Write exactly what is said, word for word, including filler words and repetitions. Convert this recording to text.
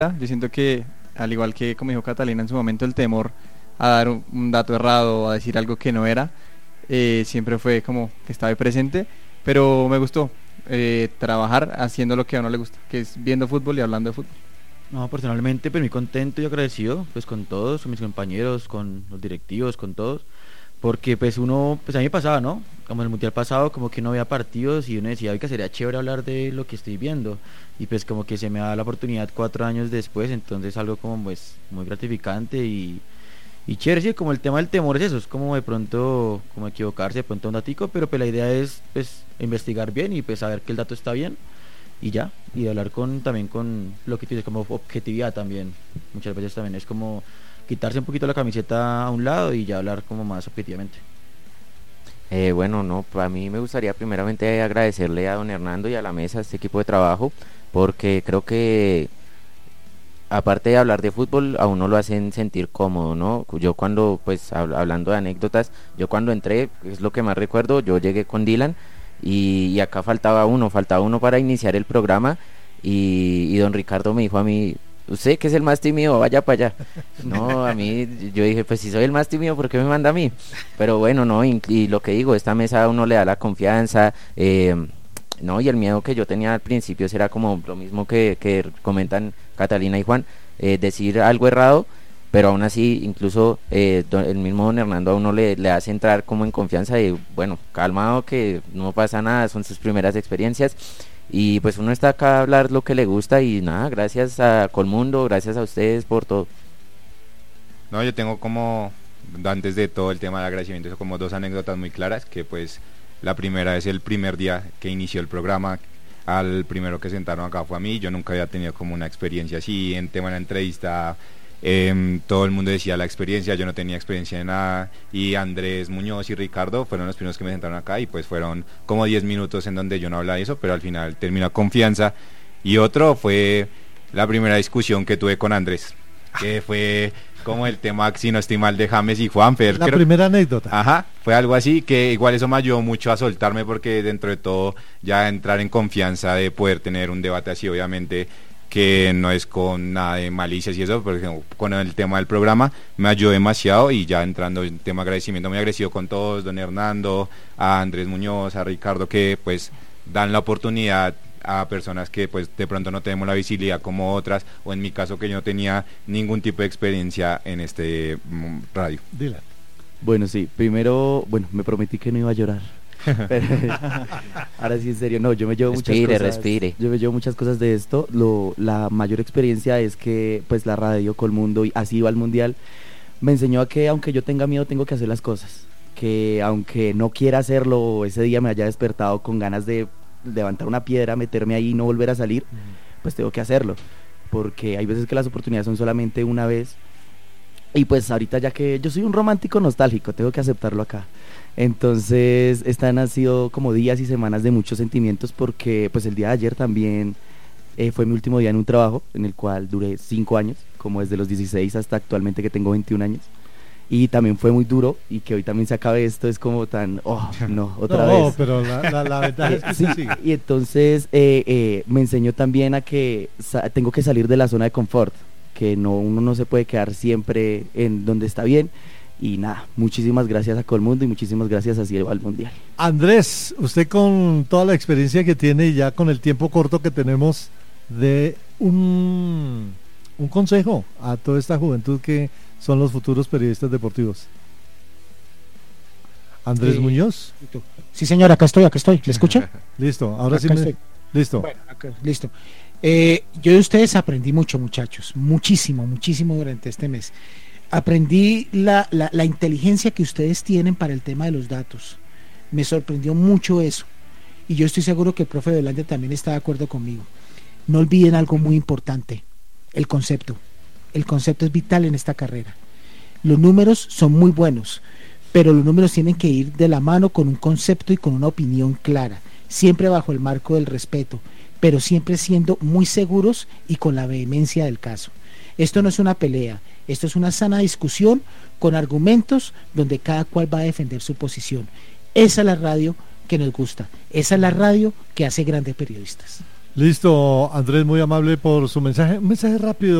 Yo siento que, al igual que como dijo Catalina en su momento, el temor a dar un, un dato errado o a decir algo que no era, eh, siempre fue como que estaba ahí presente, pero me gustó eh, trabajar haciendo lo que a uno le gusta, que es viendo fútbol y hablando de fútbol. No, personalmente, pues muy contento y agradecido, pues con todos, con mis compañeros, con los directivos, con todos, porque pues uno, pues a mí me pasaba, ¿no? Como en el mundial pasado, como que no había partidos y uno decía, oiga, sería chévere hablar de lo que estoy viendo, y pues como que se me da la oportunidad cuatro años después, entonces algo como pues muy gratificante y, y chévere, sí, como el tema del temor es eso, es como de pronto, como equivocarse, de pronto un datico, pero pues la idea es pues investigar bien y pues saber que el dato está bien, y ya, y de hablar con también con lo que tú dices, como objetividad también, muchas veces también es como quitarse un poquito la camiseta a un lado y ya hablar como más objetivamente. Eh, bueno, no, a mí me gustaría primeramente agradecerle a don Hernando y a la mesa, a este equipo de trabajo, porque creo que aparte de hablar de fútbol, a uno lo hacen sentir cómodo, ¿no? Yo cuando, pues hab- hablando de anécdotas, yo cuando entré, es lo que más recuerdo, yo llegué con Dylan y, y acá faltaba uno, faltaba uno para iniciar el programa y, y don Ricardo me dijo a mí, usted que es el más tímido, vaya para allá. No, a mí, yo dije, pues si soy el más tímido, ¿por qué me manda a mí? Pero bueno, no, y, y lo que digo, esta mesa a uno le da la confianza, eh, no, y el miedo que yo tenía al principio era como lo mismo que, que comentan Catalina y Juan, eh, decir algo errado, pero aún así, incluso eh, don- el mismo don Hernando a uno le, le hace entrar como en confianza y bueno, calmado que no pasa nada, son sus primeras experiencias. Y pues uno está acá a hablar lo que le gusta y nada, gracias a Colmundo, gracias a ustedes por todo. No, yo tengo como, antes de todo el tema del agradecimiento, como dos anécdotas muy claras, que pues la primera es el primer día que inició el programa, al primero que sentaron acá fue a mí, yo nunca había tenido como una experiencia así, en tema de la entrevista, eh, todo el mundo decía la experiencia, yo no tenía experiencia de nada, y Andrés Muñoz y Ricardo fueron los primeros que me sentaron acá, y pues fueron como diez minutos en donde yo no hablaba de eso, pero al final terminó confianza, y otro fue la primera discusión que tuve con Andrés, que fue como el tema, si no estoy mal, de James y Juanfer. La creo- primera anécdota. Ajá, fue algo así, que igual eso me ayudó mucho a soltarme porque dentro de todo ya entrar en confianza de poder tener un debate así, obviamente que no es con nada de malicias y eso, porque con el tema del programa me ayudó demasiado y ya entrando en tema de agradecimiento, muy agradecido con todos, don Hernando, a Andrés Muñoz, a Ricardo, que pues dan la oportunidad a personas que pues de pronto no tenemos la visibilidad como otras, o en mi caso que yo no tenía ningún tipo de experiencia en este mm, radio. Dile. Bueno, sí, primero, bueno, me prometí que no iba a llorar. Pero, ahora sí, en serio, no, yo me llevo Respire, muchas cosas. respire. Yo me llevo muchas cosas de esto. Lo, la mayor experiencia es que, pues, la radio Colmundo, y así va al mundial, me enseñó a que, aunque yo tenga miedo, tengo que hacer las cosas. Que aunque no quiera hacerlo, ese día me haya despertado con ganas de levantar una piedra, meterme ahí y no volver a salir, pues tengo que hacerlo. Porque hay veces que las oportunidades son solamente una vez. Y pues ahorita, ya que yo soy un romántico nostálgico, tengo que aceptarlo acá. Entonces, están han sido como días y semanas de muchos sentimientos, porque pues el día de ayer también eh, fue mi último día en un trabajo en el cual duré cinco años, como desde los dieciséis hasta actualmente que tengo veintiún años. Y también fue muy duro, y que hoy también se acabe esto es como tan, oh, no, otra no, vez. pero la, la, la ventaja es que Sí, se sigue. y entonces eh, eh, me enseñó también a que sa- tengo que salir de la zona de confort, que no, uno no se puede quedar siempre en donde está bien. Y nada, muchísimas gracias a Colmundo y muchísimas gracias a Cielo al Mundial. Andrés, usted con toda la experiencia que tiene y ya con el tiempo corto que tenemos, de un, un consejo a toda esta juventud que son los futuros periodistas deportivos. Andrés Eh, Muñoz, Sí, señor, acá estoy, acá estoy. ¿Le escucha? listo, ahora sí Acá me... estoy. Listo. Bueno, acá, listo. Eh, yo de ustedes aprendí mucho, muchachos, muchísimo, muchísimo durante este mes. Aprendí la, la, la inteligencia que ustedes tienen para el tema de los datos. Me sorprendió mucho eso. Y yo estoy seguro que el profe Velande también está de acuerdo conmigo. No olviden algo muy importante, el concepto. El concepto es vital en esta carrera. Los números son muy buenos, pero los números tienen que ir de la mano con un concepto y con una opinión clara, siempre bajo el marco del respeto, pero siempre siendo muy seguros y con la vehemencia del caso. Esto no es una pelea, esto es una sana discusión con argumentos donde cada cual va a defender su posición. Esa es la radio que nos gusta, esa es la radio que hace grandes periodistas. Listo, Andrés, muy amable por su mensaje. Un mensaje rápido.